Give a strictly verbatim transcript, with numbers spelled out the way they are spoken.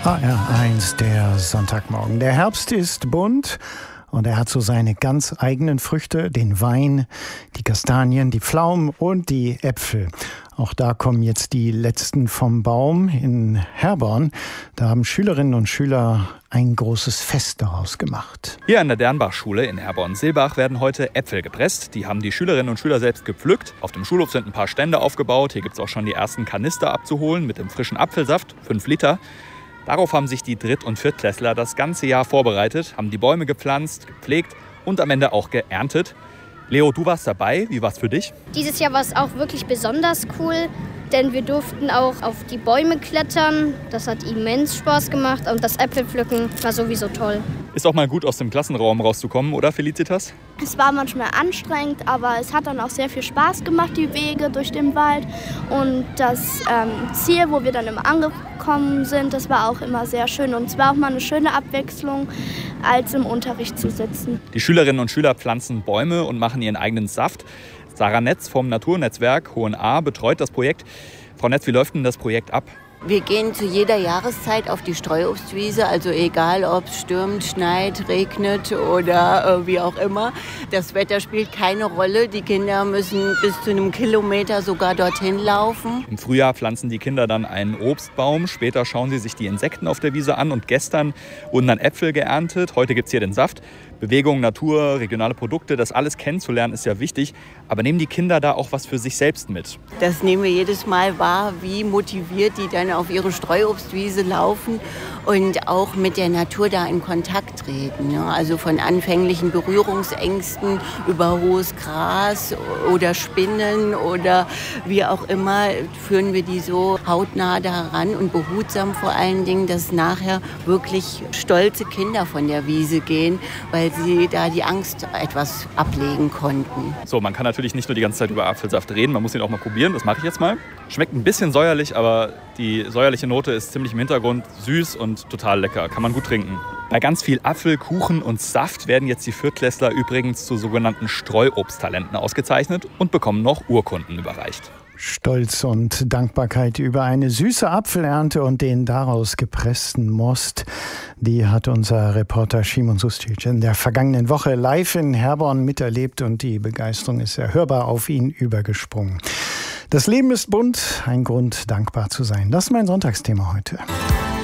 A R eins, der Sonntagmorgen. Der Herbst ist bunt und er hat so seine ganz eigenen Früchte, den Wein, die Kastanien, die Pflaumen und die Äpfel. Auch da kommen jetzt die letzten vom Baum in Herborn. Da haben Schülerinnen und Schüler ein großes Fest daraus gemacht. Hier an der Dernbach-Schule in Herborn-Silbach werden heute Äpfel gepresst. Die haben die Schülerinnen und Schüler selbst gepflückt. Auf dem Schulhof sind ein paar Stände aufgebaut. Hier gibt es auch schon die ersten Kanister abzuholen mit dem frischen Apfelsaft, fünf Liter. Darauf haben sich die Dritt- und Viertklässler das ganze Jahr vorbereitet, haben die Bäume gepflanzt, gepflegt und am Ende auch geerntet. Leo, du warst dabei. Wie war es für dich? Dieses Jahr war es auch wirklich besonders cool, denn wir durften auch auf die Bäume klettern. Das hat immens Spaß gemacht und das Äpfelpflücken war sowieso toll. Ist auch mal gut, aus dem Klassenraum rauszukommen, oder Felicitas? Es war manchmal anstrengend, aber es hat dann auch sehr viel Spaß gemacht, die Wege durch den Wald. Und das ähm, Ziel, wo wir dann immer angekommen sind, das war auch immer sehr schön. Und es war auch mal eine schöne Abwechslung, als im Unterricht zu sitzen. Die Schülerinnen und Schüler pflanzen Bäume und machen ihren eigenen Saft. Sarah Netz vom Naturnetzwerk Hohen A betreut das Projekt. Frau Netz, wie läuft denn das Projekt ab? Wir gehen zu jeder Jahreszeit auf die Streuobstwiese, also egal ob es stürmt, schneit, regnet oder äh, wie auch immer. Das Wetter spielt keine Rolle. Die Kinder müssen bis zu einem Kilometer sogar dorthin laufen. Im Frühjahr pflanzen die Kinder dann einen Obstbaum. Später schauen sie sich die Insekten auf der Wiese an. Und gestern wurden dann Äpfel geerntet. Heute gibt es hier den Saft. Bewegung, Natur, regionale Produkte, das alles kennenzulernen ist ja wichtig. Aber nehmen die Kinder da auch was für sich selbst mit? Das nehmen wir jedes Mal wahr, wie motiviert die dann auf ihre Streuobstwiese laufen und auch mit der Natur da in Kontakt treten. Also von anfänglichen Berührungsängsten über hohes Gras oder Spinnen oder wie auch immer führen wir die so hautnah daran und behutsam vor allen Dingen, dass nachher wirklich stolze Kinder von der Wiese gehen, weil sie da die Angst etwas ablegen konnten. So, man kann natürlich nicht nur die ganze Zeit über Apfelsaft reden, man muss ihn auch mal probieren, das mache ich jetzt mal. Schmeckt ein bisschen säuerlich, aber die säuerliche Note ist ziemlich im Hintergrund, süß und total lecker, kann man gut trinken. Bei ganz viel Apfel, Kuchen und Saft werden jetzt die Viertklässler übrigens zu sogenannten Streuobsttalenten ausgezeichnet und bekommen noch Urkunden überreicht. Stolz und Dankbarkeit über eine süße Apfelernte und den daraus gepressten Most, die hat unser Reporter Szymon Sustic in der vergangenen Woche live in Herborn miterlebt und die Begeisterung ist ja hörbar auf ihn übergesprungen. Das Leben ist bunt, ein Grund, dankbar zu sein. Das ist mein Sonntagsthema heute.